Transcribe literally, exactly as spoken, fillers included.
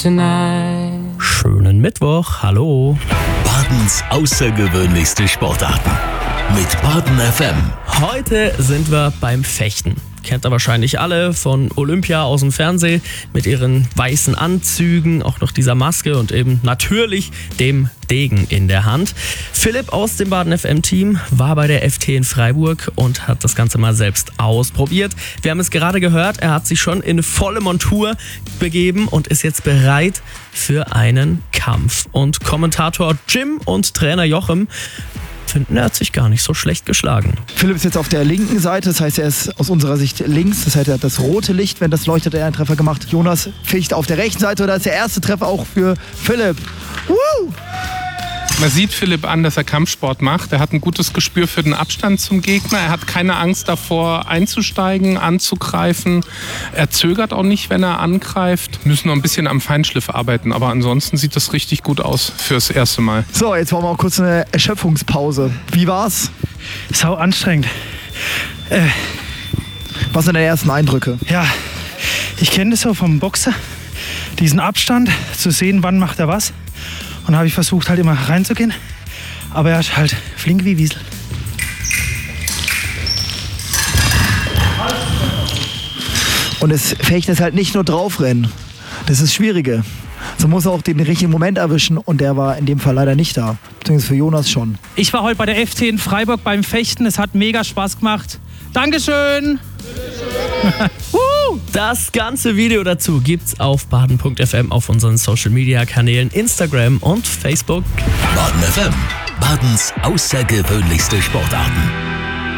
tonight. Schönen Mittwoch, hallo. Badens außergewöhnlichste Sportarten mit Baden F M. Heute sind wir beim Fechten. Kennt ihr wahrscheinlich alle von Olympia aus dem Fernsehen mit ihren weißen Anzügen, auch noch dieser Maske und eben natürlich dem Degen in der Hand. Philipp aus dem Baden F M-Team war bei der F T in Freiburg und hat das Ganze mal selbst ausprobiert. Wir haben es gerade gehört, er hat sich schon in volle Montur begeben und ist jetzt bereit für einen Kampf. Und Kommentator Jim und Trainer Jochem finden, er hat sich gar nicht so schlecht geschlagen. Philipp ist jetzt auf der linken Seite, das heißt, er ist aus unserer Sicht links, das heißt, er hat das rote Licht, wenn das leuchtet, er einen Treffer gemacht. Jonas ficht auf der rechten Seite und da ist der erste Treffer auch für Philipp. Woo! Man sieht Philipp an, dass er Kampfsport macht. Er hat ein gutes Gespür für den Abstand zum Gegner. Er hat keine Angst davor, einzusteigen, anzugreifen. Er zögert auch nicht, wenn er angreift. Müssen noch ein bisschen am Feinschliff arbeiten, aber ansonsten sieht das richtig gut aus fürs erste Mal. So, jetzt machen wir auch kurz eine Erschöpfungspause. Wie war's? Sau anstrengend. Äh, Was sind deine ersten Eindrücke? ja, ich kenne das so vom Boxer. Diesen Abstand, zu sehen, wann macht er was. Und da habe ich versucht, halt immer reinzugehen. Aber er ist halt flink wie Wiesel. Und das Fechten ist halt nicht nur draufrennen. Das ist das Schwierige. So muss er auch den richtigen Moment erwischen und der war in dem Fall leider nicht da. Beziehungsweise für Jonas schon. Ich war heute bei der F T in Freiburg beim Fechten. Es hat mega Spaß gemacht. Dankeschön! Das ganze Video dazu gibt's auf baden punkt f m auf unseren Social Media Kanälen Instagram und Facebook. Baden F M. Badens außergewöhnlichste Sportarten.